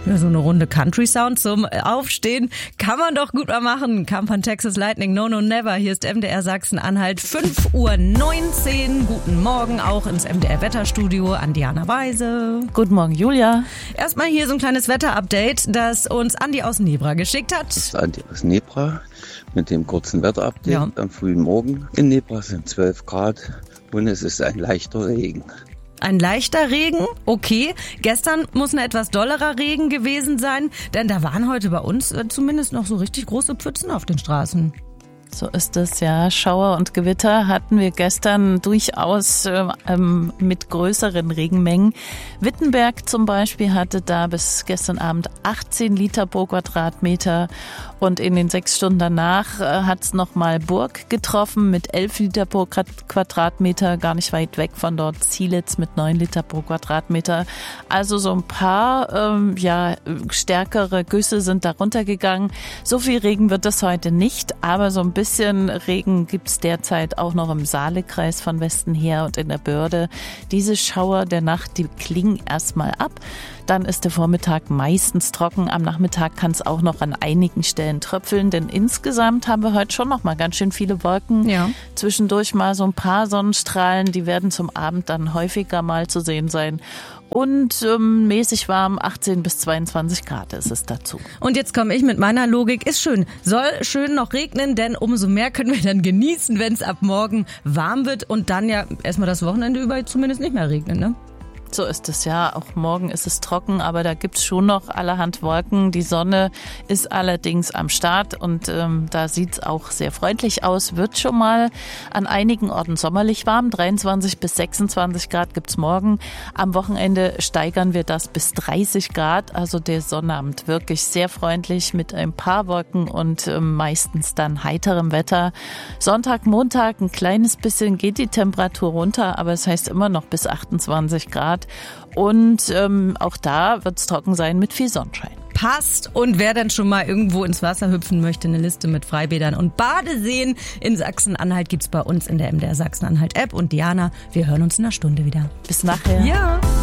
Ja, so eine Runde Country-Sound zum Aufstehen kann man doch gut mal machen. Kam von Texas Lightning, No No Never. Hier ist MDR Sachsen-Anhalt, 5:19 Uhr. Guten Morgen auch ins MDR-Wetterstudio an Diana Weise. Guten Morgen, Julia. Erstmal hier so ein kleines Wetter-Update, das uns Andi aus Nebra geschickt hat. Das ist Andi aus Nebra mit dem kurzen Wetter-Update am frühen Morgen. In Nebra sind 12 Grad und es ist ein leichter Regen. Ein leichter Regen, okay. Gestern muss ein etwas dollerer Regen gewesen sein, denn da waren heute bei uns zumindest noch so richtig große Pfützen auf den Straßen. So ist es, ja. Schauer und Gewitter hatten wir gestern durchaus mit größeren Regenmengen. Wittenberg zum Beispiel hatte da bis gestern Abend 18 Liter pro Quadratmeter und in den 6 Stunden danach hat es nochmal Burg getroffen mit 11 Liter pro Quadratmeter, gar nicht weit weg von dort Zielitz mit 9 Liter pro Quadratmeter. Also so ein paar stärkere Güsse sind da runtergegangen. So viel Regen wird es heute nicht, aber so ein bisschen Regen gibt's derzeit auch noch im Saalekreis von Westen her und in der Börde. Diese Schauer der Nacht, die klingen erstmal ab. Dann ist der Vormittag meistens trocken. Am Nachmittag kann es auch noch an einigen Stellen tröpfeln, denn insgesamt haben wir heute schon noch mal ganz schön viele Wolken. Ja. Zwischendurch mal so ein paar Sonnenstrahlen, die werden zum Abend dann häufiger mal zu sehen sein. Und mäßig warm, 18 bis 22 Grad ist es dazu. Und jetzt komme ich mit meiner Logik. Ist schön, soll schön noch regnen, denn umso mehr können wir dann genießen, wenn es ab morgen warm wird und dann ja erstmal das Wochenende über zumindest nicht mehr regnen, ne? So ist es ja. Auch morgen ist es trocken, aber da gibt's schon noch allerhand Wolken. Die Sonne ist allerdings am Start und da sieht's auch sehr freundlich aus. Wird schon mal an einigen Orten sommerlich warm. 23 bis 26 Grad gibt's morgen. Am Wochenende steigern wir das bis 30 Grad. Also der Sonnabend wirklich sehr freundlich mit ein paar Wolken und meistens dann heiterem Wetter. Sonntag, Montag ein kleines bisschen geht die Temperatur runter, aber es heißt immer noch bis 28 Grad. Und auch da wird es trocken sein mit viel Sonnenschein. Passt. Und wer dann schon mal irgendwo ins Wasser hüpfen möchte, eine Liste mit Freibädern und Badeseen in Sachsen-Anhalt gibt's bei uns in der MDR Sachsen-Anhalt App. Und Diana, wir hören uns in einer Stunde wieder. Bis nachher. Ja.